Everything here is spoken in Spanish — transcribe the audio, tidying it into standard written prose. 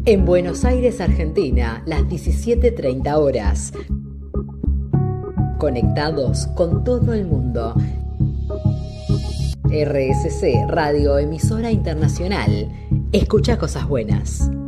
En Buenos Aires, Argentina, las 17:30 horas. Conectados con todo el mundo. RSC Radio Emisora Internacional. Escucha cosas buenas.